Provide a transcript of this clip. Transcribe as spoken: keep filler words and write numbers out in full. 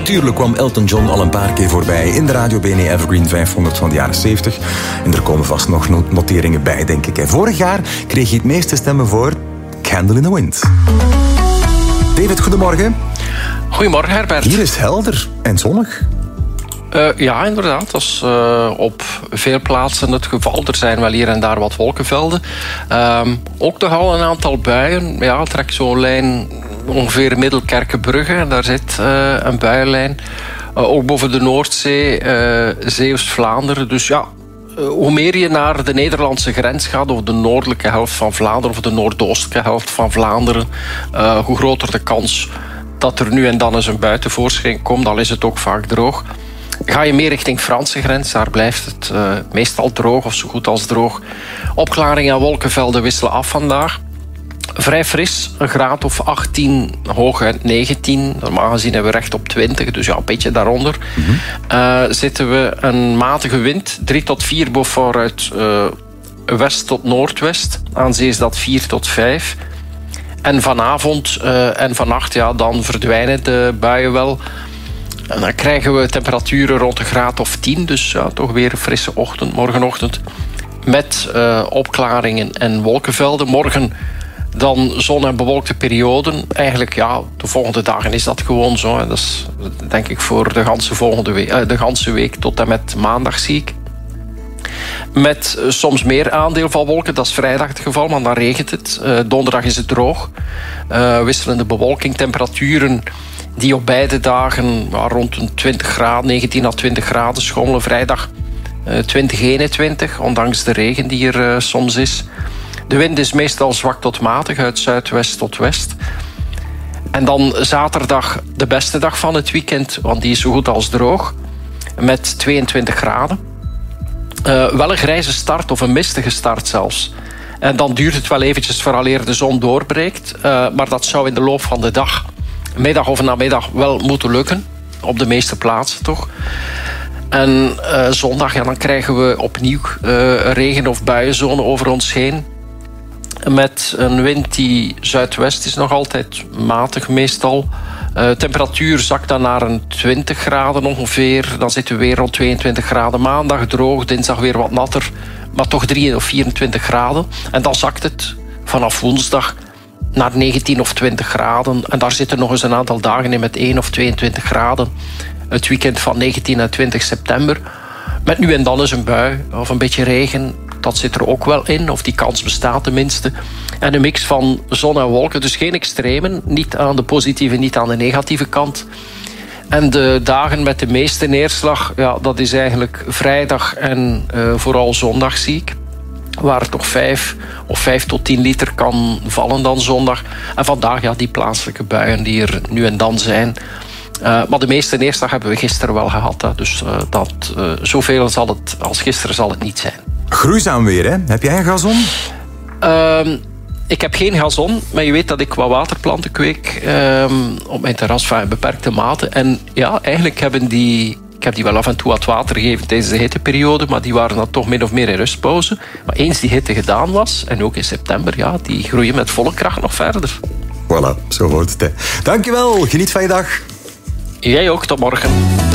Natuurlijk kwam Elton John al een paar keer voorbij in de Radio B N Evergreen vijfhonderd van de jaren zeventig. En er komen vast nog noteringen bij, denk ik. Vorig jaar kreeg hij het meeste stemmen voor Candle in the Wind. David, goedemorgen. Goedemorgen, Herbert. Hier is het helder en zonnig. Uh, ja, inderdaad. Dat is uh, op veel plaatsen het geval. Er zijn wel hier en daar wat wolkenvelden. Uh, ook toch al een aantal buien. Ja, trek zo'n lijn ongeveer Middelkerkenbrugge. Daar zit uh, een buienlijn. Uh, ook boven de Noordzee, uh, Zeeuws-Vlaanderen. Dus ja, uh, hoe meer je naar de Nederlandse grens gaat, of de noordelijke helft van Vlaanderen, of de noordoostelijke helft van Vlaanderen, uh, hoe groter de kans dat er nu en dan eens een bui tevoorschijn komt. Al is het ook vaak droog. Ga je meer richting Franse grens, daar blijft het uh, meestal droog, of zo goed als droog. Opklaringen en wolkenvelden wisselen af vandaag. Vrij fris, een graad of achttien, hooguit negentien. Normaal gezien hebben we recht op twintig, dus ja, een beetje daaronder. Mm-hmm. Uh, zitten we een matige wind, drie tot vier Beaufort uit uh, west tot noordwest. Aan zee is dat vier tot vijf. En vanavond uh, en vannacht, ja, dan verdwijnen de buien wel. En dan krijgen we temperaturen rond een graad of tien. Dus ja, toch weer een frisse ochtend, morgenochtend. Met uh, opklaringen en wolkenvelden. Morgen dan zon- en bewolkte perioden. Eigenlijk, ja, de volgende dagen is dat gewoon zo. En dat is denk ik voor de ganse, volgende week, uh, de ganse week tot en met maandag zie ik. Met uh, soms meer aandeel van wolken. Dat is vrijdag het geval, maar dan regent het. Uh, donderdag is het droog. Uh, wisselende bewolking, temperaturen die op beide dagen ja, rond een twintig graden, negentien à twintig graden schommelen. Vrijdag uh, twintig, eenentwintig, ondanks de regen die er uh, soms is. De wind is meestal zwak tot matig, uit zuidwest tot west. En dan zaterdag de beste dag van het weekend, want die is zo goed als droog. Met tweeëntwintig graden. Uh, wel een grijze start, of een mistige start zelfs. En dan duurt het wel eventjes vooraleer de zon doorbreekt. Uh, maar dat zou in de loop van de dag, middag of namiddag, wel moeten lukken. Op de meeste plaatsen toch. En uh, zondag, ja, dan krijgen we opnieuw uh, regen- of buienzone over ons heen. Met een wind die zuidwest is nog altijd matig meestal. Uh, temperatuur zakt dan naar een twintig graden ongeveer. Dan zitten we weer rond tweeëntwintig graden. Maandag droog, dinsdag weer wat natter. Maar toch drie of vierentwintig graden. En dan zakt het vanaf woensdag naar negentien of twintig graden. En daar zitten nog eens een aantal dagen in met één of tweeëntwintig graden. Het weekend van negentien en twintig september. Met nu en dan eens een bui of een beetje regen. Dat zit er ook wel in, of die kans bestaat tenminste. En een mix van zon en wolken, dus geen extremen. Niet aan de positieve, niet aan de negatieve kant. En de dagen met de meeste neerslag, ja, dat is eigenlijk vrijdag en uh, vooral zondag zie ik. Waar het nog vijf of vijf tot tien liter kan vallen dan zondag. En vandaag, ja, die plaatselijke buien die er nu en dan zijn. Uh, maar de meeste neerslag hebben we gisteren wel gehad. Hè. Dus uh, dat, uh, zoveel zal het, als gisteren zal het niet zijn. Groeizaam weer, hè? Heb jij een gazon? Uh, ik heb geen gazon, maar je weet dat ik wat waterplanten kweek uh, op mijn terras van beperkte mate. En ja, eigenlijk hebben die... Ik heb die wel af en toe wat water gegeven tijdens de hitteperiode, maar die waren dan toch min of meer in rustpauze. Maar eens die hitte gedaan was, en ook in september, ja, die groeien met volle kracht nog verder. Voilà, zo hoort het. Hè. Dankjewel, geniet van je dag. Jij ook, tot morgen.